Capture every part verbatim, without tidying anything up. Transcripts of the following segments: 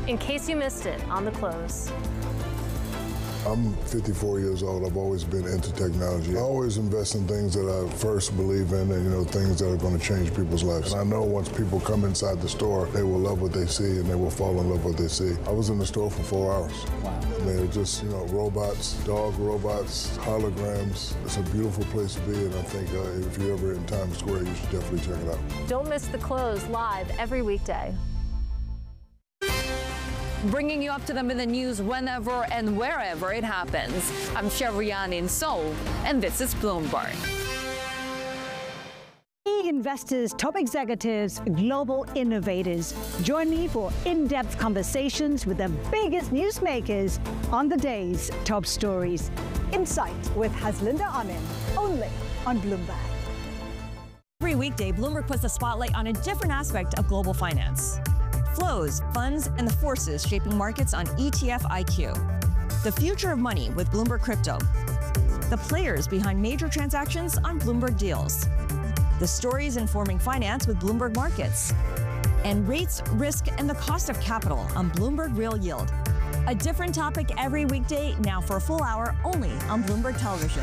in case you missed it on The Close. I'm fifty-four years old. I've always been into technology. I always invest in things that I first believe in and, you know, things that are going to change people's lives. And I know once people come inside the store, they will love what they see and they will fall in love with what they see. I was in the store for four hours. Wow. I mean, it just, you know, robots, dog robots, holograms. It's a beautiful place to be, and I think uh, if you're ever in Times Square, you should definitely check it out. Don't miss The Close live every weekday. Bringing you up to them in the news whenever and wherever it happens. I'm Shevrian in Seoul, and this is Bloomberg. Investors, top executives, global innovators. Join me for in-depth conversations with the biggest newsmakers on the day's top stories. Insight with Haslinda Amin, only on Bloomberg. Every weekday, Bloomberg puts the spotlight on a different aspect of global finance. Flows, funds, and the forces shaping markets on E T F I Q. The future of money with Bloomberg Crypto. The players behind major transactions on Bloomberg Deals. The stories informing finance with Bloomberg Markets. And rates, risk, and the cost of capital on Bloomberg Real Yield. A different topic every weekday, now for a full hour only on Bloomberg Television.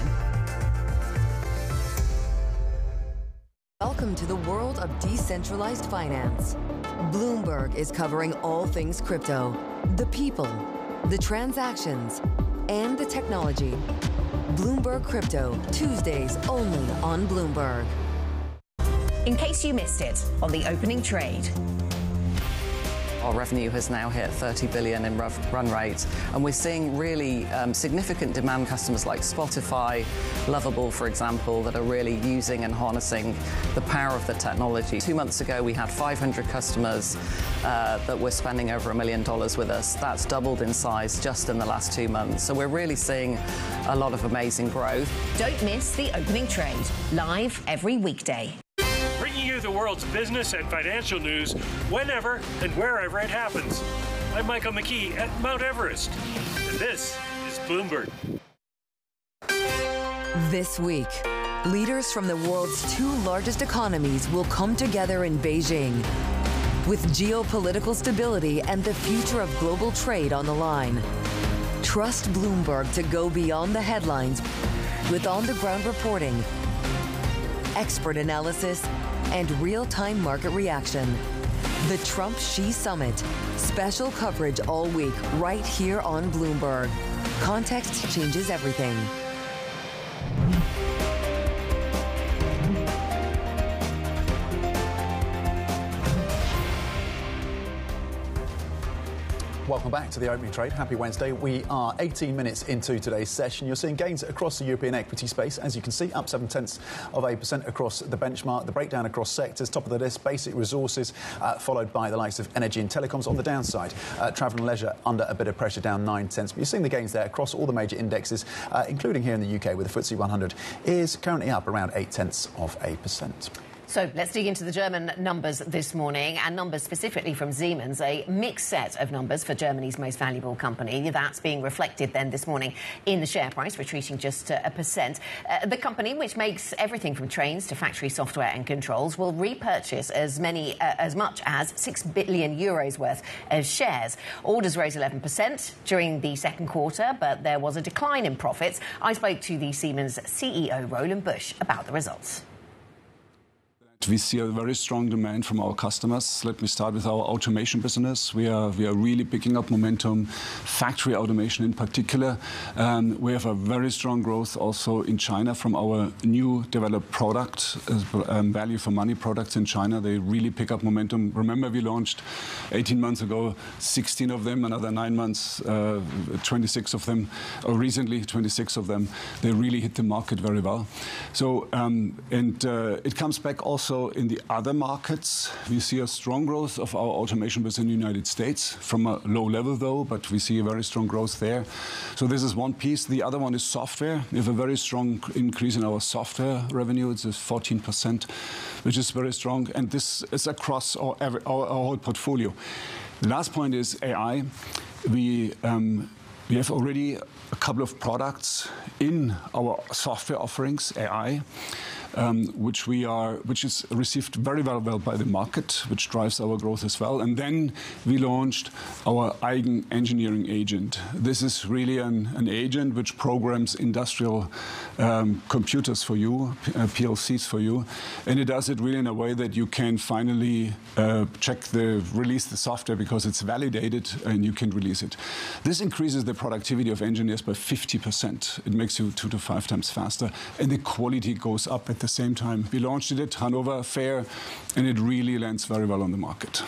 Welcome to the world of decentralized finance. Bloomberg is covering all things crypto, the people, the transactions, and the technology. Bloomberg Crypto, Tuesdays only on Bloomberg. In case you missed it on the opening trade. Our revenue has now hit thirty billion in run rate, and we're seeing really um, significant demand customers like Spotify, Lovable, for example, that are really using and harnessing the power of the technology. Two months ago, we had five hundred customers uh, that were spending over a million dollars with us. That's doubled in size just in the last two months. So we're really seeing a lot of amazing growth. Don't miss the opening trade, live every weekday. Bringing you the world's business and financial news whenever and wherever it happens. I'm Michael McKee at Mount Everest, and this is Bloomberg. This week, leaders from the world's two largest economies will come together in Beijing. With geopolitical stability and the future of global trade on the line, trust Bloomberg to go beyond the headlines with on-the-ground reporting, expert analysis, and real-time market reaction. The Trump-Xi Summit. Special coverage all week right here on Bloomberg. Context changes everything. Welcome back to the opening trade. Happy Wednesday. We are eighteen minutes into today's session. You're seeing gains across the European equity space. As you can see, up seven tenths of a percent across the benchmark. The breakdown across sectors. Top of the list, basic resources, uh, followed by the likes of energy and telecoms. On the downside, uh, travel and leisure under a bit of pressure, down nine tenths. But you're seeing the gains there across all the major indexes, uh, including here in the U K, where the F T S E one hundred is currently up around eight tenths of a percent. So let's dig into the German numbers this morning, and numbers specifically from Siemens, a mixed set of numbers for Germany's most valuable company. That's being reflected then this morning in the share price, retreating just uh, a percent. Uh, the company, which makes everything from trains to factory software and controls, will repurchase as many, uh, as much as six billion euros worth of shares. Orders rose eleven percent during the second quarter, but there was a decline in profits. I spoke to the Siemens C E O, Roland Busch, about the results. We see a very strong demand from our customers. Let me start with our automation business. We are we are really picking up momentum, factory automation in particular. Um, we have a very strong growth also in China from our new developed product, uh, um, value for money products in China. They really pick up momentum. Remember, we launched eighteen months ago, sixteen of them, another nine months, uh, twenty-six of them, or recently twenty-six of them. They really hit the market very well. So, um, and uh, it comes back also in the other markets. We see a strong growth of our automation business in the United States, from a low level though, but we see a very strong growth there. So this is one piece. The other one is software. We have a very strong increase in our software revenue. It's fourteen percent, which is very strong. And this is across our, our, our whole portfolio. The last point is A I. We, um, we have already a couple of products in our software offerings, A I. um, which we are, which is received very well, well by the market, which drives our growth as well. And then we launched our Eigen Engineering Agent. This is really an, an agent which programs industrial um, computers for you, uh, P L Cs for you, and it does it really in a way that you can finally uh, check the release the software because it's validated and you can release it. This increases the productivity of engineers by fifty percent. It makes you two to five times faster, and the quality goes up at the same time. We launched it at Hanover Fair, and it really lands very well on the market.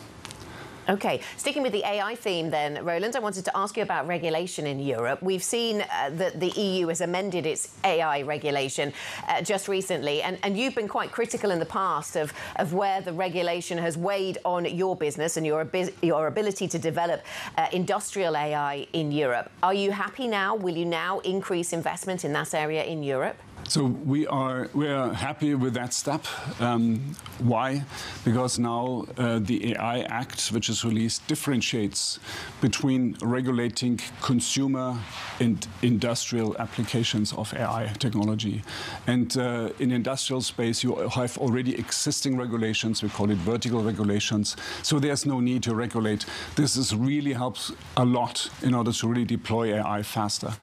OK, sticking with the A I theme then, Roland, I wanted to ask you about regulation in Europe. We've seen uh, that the E U has amended its A I regulation uh, just recently, and, and you've been quite critical in the past of, of where the regulation has weighed on your business and your, your ability to develop uh, industrial A I in Europe. Are you happy now? Will you now increase investment in that area in Europe? So we are we are happy with that step. Um, why? Because now uh, the A I Act, which is released, differentiates between regulating consumer and industrial applications of A I technology. And uh, in industrial space, you have already existing regulations. We call it vertical regulations. So there's no need to regulate. This is really helps a lot in order to really deploy A I faster.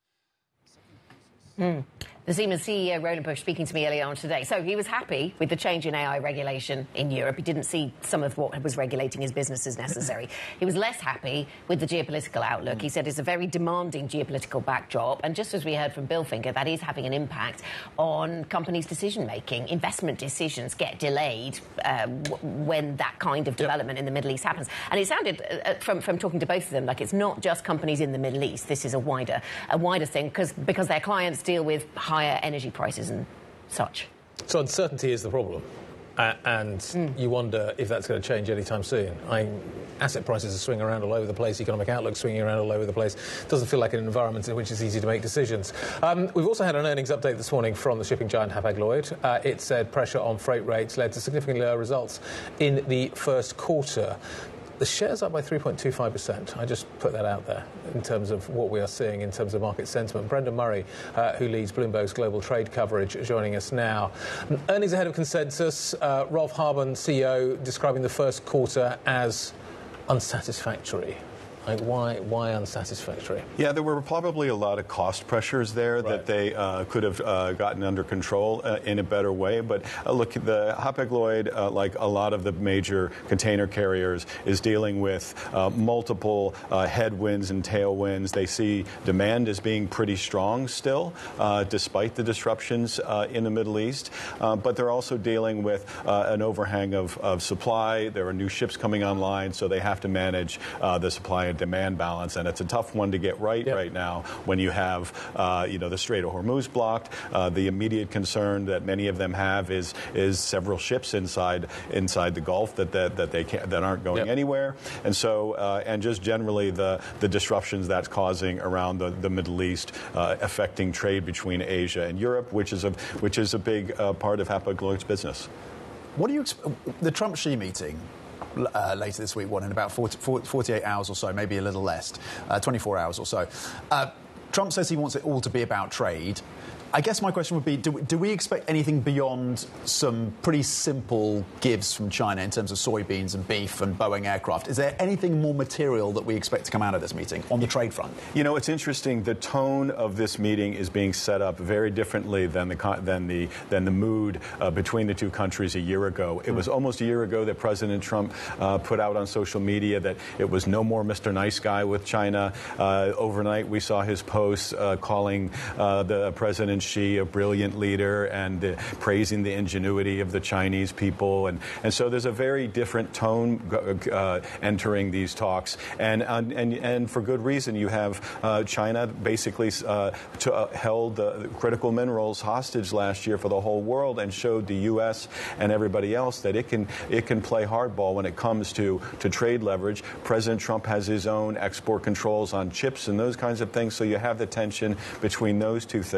Mm. The Siemens C E O, Roland Busch, speaking to me earlier on today. So he was happy with the change in A I regulation in Europe. He didn't see some of what was regulating his business as necessary. He was less happy with the geopolitical outlook. He said it's a very demanding geopolitical backdrop. And just as we heard from Bilfinger, that is having an impact on companies' decision-making. Investment decisions get delayed uh, when that kind of development yep. in the Middle East happens. And it sounded, uh, from, from talking to both of them, like it's not just companies in the Middle East. This is a wider, a wider thing because because their clients deal with high higher energy prices and such. So uncertainty is the problem. Uh, and mm. you wonder if that's going to change anytime soon. I mean, asset prices are swinging around all over the place, economic outlook swinging around all over the place. Doesn't feel like an environment in which it's easy to make decisions. Um, we've also had an earnings update this morning from the shipping giant Hapag-Lloyd. Uh, it said pressure on freight rates led to significantly lower results in the first quarter. The share's up by three point two five percent. I just put that out there in terms of what we are seeing in terms of market sentiment. Brendan Murray, uh, who leads Bloomberg's global trade coverage, joining us now. Earnings ahead of consensus. Uh, Rolf Harben, C E O, describing the first quarter as unsatisfactory. Like why, why unsatisfactory? Yeah, there were probably a lot of cost pressures there right. that they uh, could have uh, gotten under control uh, in a better way. But uh, look, the Hapag-Lloyd, uh, like a lot of the major container carriers, is dealing with uh, multiple uh, headwinds and tailwinds. They see demand as being pretty strong still, uh, despite the disruptions uh, in the Middle East. Uh, but they're also dealing with uh, an overhang of, of supply. There are new ships coming online, so they have to manage uh, the supply and demand balance, and it's a tough one to get right yep. right now when you have, uh, you know, the Strait of Hormuz blocked. Uh, the immediate concern that many of them have is is several ships inside inside the Gulf that that, that they can't, that aren't going yep. anywhere, and so uh, and just generally the the disruptions that's causing around the, the Middle East, uh, affecting trade between Asia and Europe, which is a which is a big uh, part of Hapag-Lloyd's business. What do you exp- the Trump-Xi meeting? Uh, later this week, one in about forty, forty-eight hours or so, maybe a little less, uh, twenty-four hours or so. Uh, Trump says he wants it all to be about trade. I guess my question would be, do we, do we expect anything beyond some pretty simple gives from China in terms of soybeans and beef and Boeing aircraft? Is there anything more material that we expect to come out of this meeting on the trade front? You know, it's interesting. The tone of this meeting is being set up very differently than the than the than the mood uh, between the two countries a year ago. It mm. was almost a year ago that President Trump uh, put out on social media that it was no more Mister Nice Guy with China. Uh, overnight, we saw his posts uh, calling uh, the President Xi a brilliant leader and uh, praising the ingenuity of the Chinese people, and and so there's a very different tone uh, entering these talks, and and and, and for good reason. You have uh, China basically uh, to, uh, held uh, critical minerals hostage last year for the whole world and showed the U S and everybody else that it can it can play hardball when it comes to to trade leverage. President Trump has his own export controls on chips and those kinds of things, so you have the tension between those two things.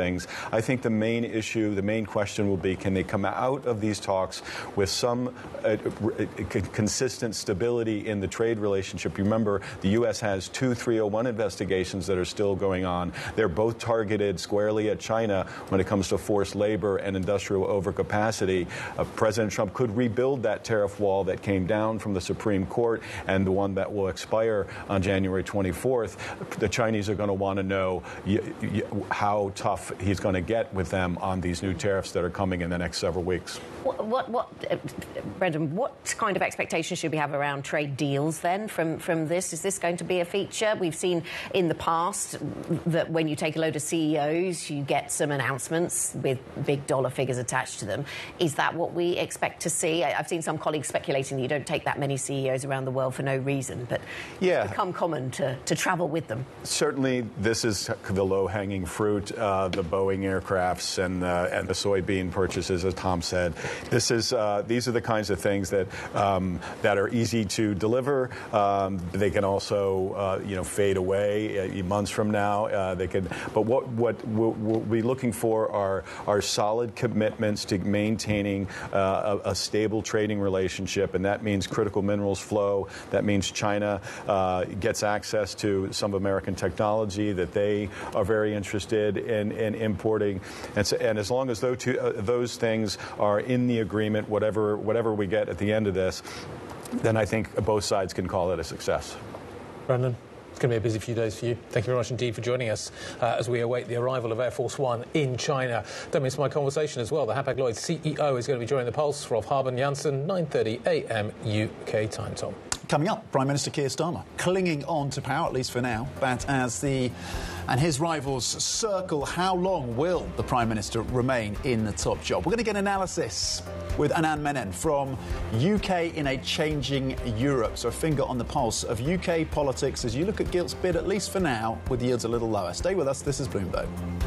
I think the main issue, the main question will be, can they come out of these talks with some uh, consistent stability in the trade relationship? You remember, the U S has two three oh one investigations that are still going on. They're both targeted squarely at China when it comes to forced labor and industrial overcapacity. Uh, President Trump could rebuild that tariff wall that came down from the Supreme Court and the one that will expire on January twenty-fourth. The Chinese are going to want to know y y how tough he's going to get with them on these new tariffs that are coming in the next several weeks. What, what, what uh, Brendan, what kind of expectations should we have around trade deals then from, from this? Is this going to be a feature? We've seen in the past that when you take a load of C E Os, you get some announcements with big dollar figures attached to them. Is that what we expect to see? I've seen some colleagues speculating that you don't take that many C E Os around the world for no reason, but yeah. it's become common to, to travel with them. Certainly, this is the low-hanging fruit, uh, the Boeing aircrafts and, uh, and the soybean purchases, as Tom said. This is, uh, these are the kinds of things that, um, that are easy to deliver. Um, they can also, uh, you know, fade away uh, months from now. Uh, they can, but what, what we'll, we'll be looking for are, are solid commitments to maintaining uh, a, a stable trading relationship, and that means critical minerals flow. That means China uh, gets access to some American technology that they are very interested in, in importing, and, so, and as long as those, two, uh, those things are in the agreement, whatever whatever we get at the end of this, then I think both sides can call it a success. Brendan, it's going to be a busy few days for you. Thank you very much indeed for joining us uh, as we await the arrival of Air Force One in China. Don't miss my conversation as well. The Hapag-Lloyd C E O is going to be joining the Pulse. Rolf Harben Janssen, nine thirty a m U K time, Tom. Coming up, Prime Minister Keir Starmer clinging on to power, at least for now, but as the and his rivals circle, how long will the Prime Minister remain in the top job? We're going to get analysis with Anand Menon from U K in a changing Europe. So a finger on the pulse of U K politics as you look at gilt's bid, at least for now, with yields a little lower. Stay with us. This is Bloomberg.